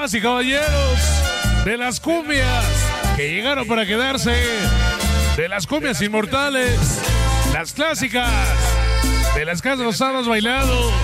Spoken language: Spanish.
Damas y caballeros, de las cumbias que llegaron para quedarse, de las cumbias inmortales, las clásicas, de las que has gozado, has bailado.